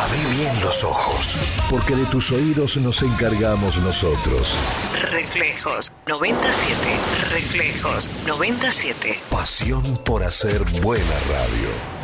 Abrí bien los ojos, porque de tus oídos nos encargamos nosotros. Reflejos 97. Reflejos 97. Pasión por hacer buena radio.